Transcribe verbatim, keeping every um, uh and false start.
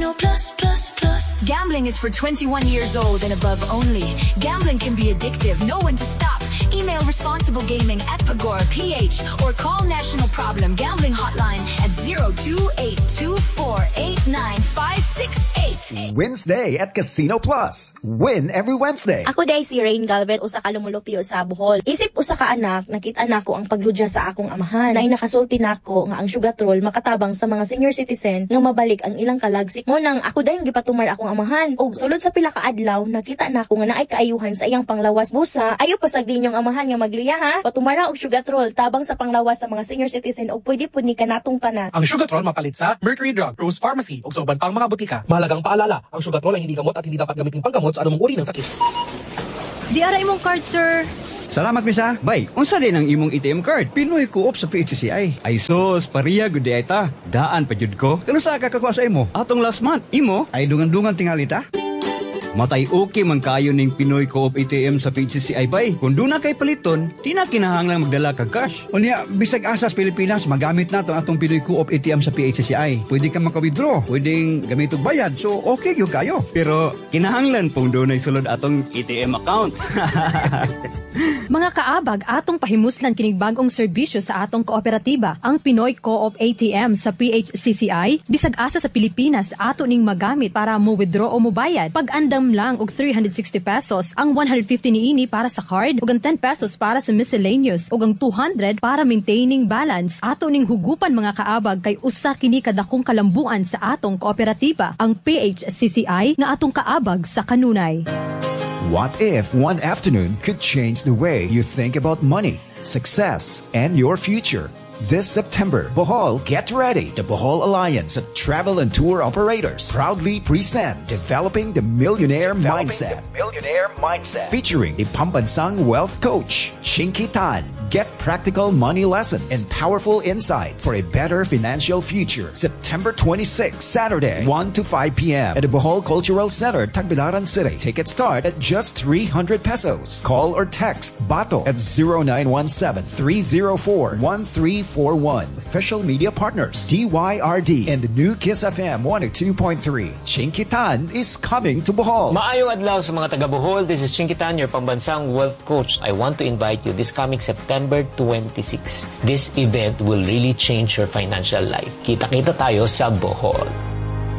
Casino Plus, Plus, Plus. Gambling is for twenty-one years old and above only. Gambling can be addictive. Know when to stop. Email responsible gaming at Pagora P H or call National Problem Gambling Hotline at zero two eight two four eight nine five six eight. Wednesday at Casino Plus. Win every Wednesday. Ako day si Rain Galvez, usa ka lumulupyo sa Bohol. Isip usa ka anak, nakita nako ang pagludya sa akong amahan. Nay nakasulti nako nga ang sugatrol makatabang sa mga senior citizen nga mabalik ang ilang kalagsik. Mo nang ako day gipatumar akong amahan. Og sulod sa pila ka adlaw, nakita nako nga naay kaayuhan sa iyang panglawas busa. Ayo pasag din yung amahan nga magluya ha. Patumara og sugatrol tabang sa panglawas sa mga senior citizen og pwede pud ni kanatong tanan. Ang sugatrol mapalit sa Mercury Drug, Rose Pharmacy ug sa uban pang mga butika. Mahalagang paalala, ang sugatrol ay hindi gamot at hindi dapat gamitin panggamot sa anumang uri ng sakit. Di ara imong card, sir. Salamat, misa. Bay, unsa din ang imong A T M card? Pinoy Co-op sa P H C C I. Ay sos, pariya gud di ay ta. Daan pa jud ko. Kano sa kakakuha sa imo? Atong last month, imo? Ay dungan-dungan tingali ta. Matay okay man kayo ning Pinoy Co-op A T M sa P H C C I bay. Kung doon na kay paliton, di na kinahanglan magdala kag cash. Unya, bisag asas Pilipinas, magamit na to atong Pinoy Co-op A T M sa P H C C I. Pwede ka maka-withdraw, pwedeng gamit og bayad. So, okay gyud kayo. Pero kinahanglan pong doon ay sulod atong A T M account. Mga kaabag, atong pahimuslan kining bagong serbisyo sa atong kooperatiba, ang Pinoy Co-op A T M sa P H C C I. Bisag asa sa Pilipinas, ato ning magamit para mo withdraw o mo bayad. Pag-andam lang og three hundred sixty pesos, ang one hundred fifty niini para sa card, ug ang ten pesos para sa miscellaneous, ug ang two hundred para maintaining balance. Ato ning hugupan mga kaabag kay usa kini kadakong kalambuan sa atong kooperatiba, ang P H C C I nga atong kaabag sa kanunay. What if one afternoon could change the way you think about money, success, and your future? This September, Bohol, get ready. The Bohol Alliance of Travel and Tour Operators proudly presents Developing the Millionaire Developing Mindset. The Millionaire Mindset. Featuring the Pambansang Wealth Coach, Chinky Tan. Get practical money lessons and powerful insights for a better financial future. September twenty-sixth, Saturday, one to five p.m. at the Bohol Cultural Center, Tagbilaran City. Tickets start at just three hundred pesos. Call or text Bato at zero nine one seven, three zero four, one three four one. Official media partners, D Y R D and the new Kiss F M one oh two point three. Chinkitan is coming to Bohol. Maayong adlaw sa mga taga Bohol. This is Chinkitan, your Pambansang Wealth Coach. I want to invite you this coming September twenty-sixth. This event will really change your financial life. Kita-kita tayo sa Bohol.